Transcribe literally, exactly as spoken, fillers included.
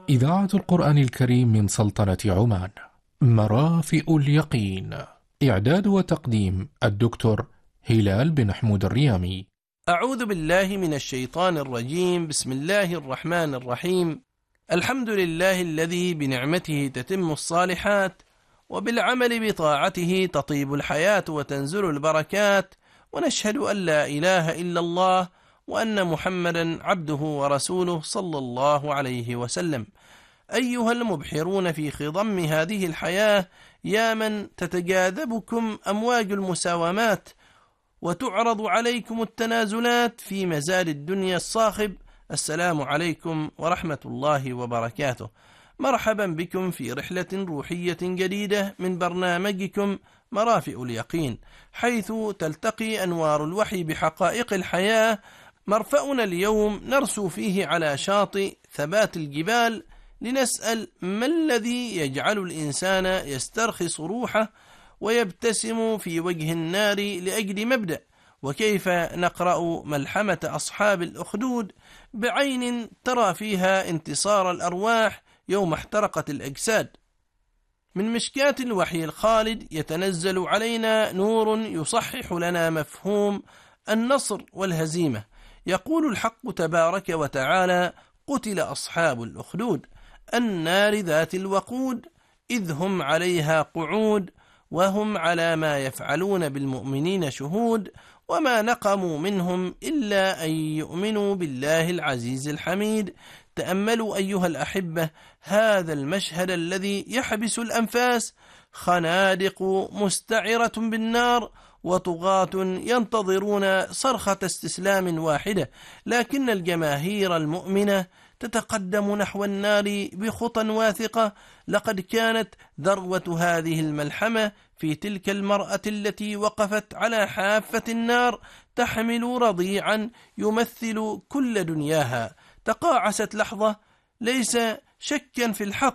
إذاعة القرآن الكريم من سلطنة عمان. مرافئ اليقين. إعداد وتقديم الدكتور هلال بن حمود الريامي. أعوذ بالله من الشيطان الرجيم. بسم الله الرحمن الرحيم. الحمد لله الذي بنعمته تتم الصالحات، وبالعمل بطاعته تطيب الحياة وتنزل البركات، ونشهد أن لا إله إلا الله وأن محمدا عبده ورسوله صلى الله عليه وسلم. أيها المبحرون في خضم هذه الحياة، يا من تتجاذبكم أمواج المساومات وتعرض عليكم التنازلات في مزاد الدنيا الصاخب، السلام عليكم ورحمة الله وبركاته. مرحبا بكم في رحلة روحية جديدة من برنامجكم مرافئ اليقين، حيث تلتقي أنوار الوحي بحقائق الحياة. مرفأنا اليوم نرسو فيه على شاطئ ثبات الجبال، لنسأل ما الذي يجعل الإنسان يسترخص روحه ويبتسم في وجه النار لأجل مبدأ، وكيف نقرأ ملحمة أصحاب الأخدود بعين ترى فيها انتصار الأرواح يوم احترقت الأجساد. من مشكاة الوحي الخالد يتنزل علينا نور يصحح لنا مفهوم النصر والهزيمة. يقول الحق تبارك وتعالى: قتل أصحاب الأخدود النار ذات الوقود إذ هم عليها قعود وهم على ما يفعلون بالمؤمنين شهود وما نقموا منهم إلا أن يؤمنوا بالله العزيز الحميد. تأملوا أيها الأحبة هذا المشهد الذي يحبس الأنفاس، خنادق مستعرة بالنار وطغاة ينتظرون صرخة استسلام واحدة، لكن الجماهير المؤمنة تتقدم نحو النار بخطى واثقة. لقد كانت ذروة هذه الملحمة في تلك المرأة التي وقفت على حافة النار تحمل رضيعا يمثل كل دنياها. تقاعست لحظة، ليس شكا في الحق